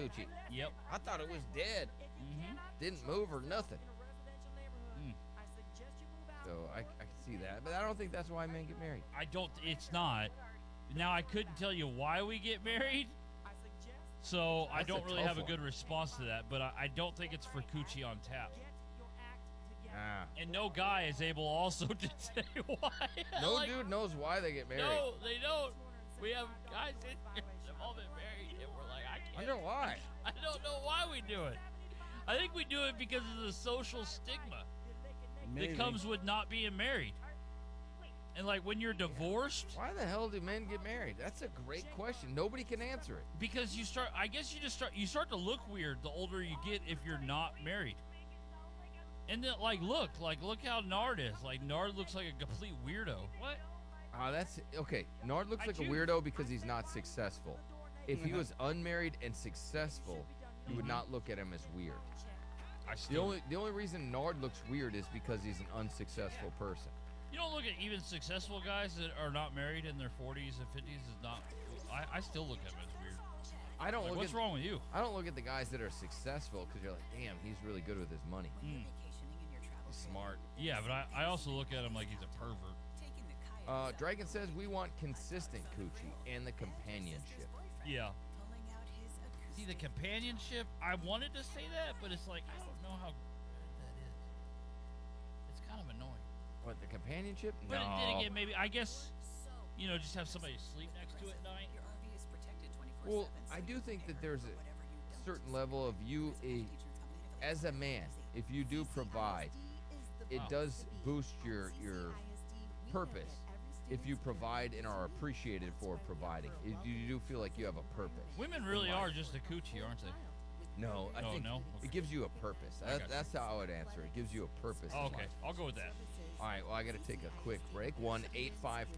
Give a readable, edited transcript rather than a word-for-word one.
coochie. Yep. I thought it was dead. Mm-hmm. Didn't move or nothing. Mm. So I can see that. But I don't think that's why men get married. I don't. It's not. Now I couldn't tell you why we get married, so I That's don't a really tough have a one. good response to that. But I don't think it's for coochie on tap. Ah. And no guy is able also to say why. No Like, dude knows why they get married. No, they don't. We have guys in here that have all been married, and we're like, I can't. I don't know why. I don't know why we do it. I think we do it because of the social stigma Maybe. that comes with not being married. And like when you're divorced, Why the hell do men get married? That's a great question. Nobody can answer it. because you start, I guess you start to look weird the older you get if you're not married. And then look how Nard is. Like Nard looks like a complete weirdo. What? That's okay. Nard looks I like a choose- weirdo because he's not successful. If he was unmarried and successful, you would not look at him as weird. I The still, only reason Nard looks weird is because he's an unsuccessful person. you don't look at even successful guys that are not married in their 40s and 50s is not. I still look at them as weird. I don't Like, look what's at wrong with you? I don't look at the guys that are successful because you're like, damn, he's really good with his money. Mm. He's smart. Yeah, but I also look at him like he's a pervert. Dragon says we want consistent coochie and the companionship. Yeah. See, the companionship, I wanted to say that, but it's like, I don't know how good that is. It's kind of annoying. What, the companionship? But no. then again, maybe, I guess, just have somebody sleep next to it at night. Well, I do think that there's a certain level of as a man, if you do provide, it Oh. does boost your purpose. If you provide and are appreciated for providing, you do feel like you have a purpose. Women really are just a coochie, aren't they? No, I Oh, think no? it gives you a purpose. I got you. That's how I would answer. It gives you a purpose. Oh, in okay, life. I'll go with that. All right. Well, I got to take a quick break. 1-855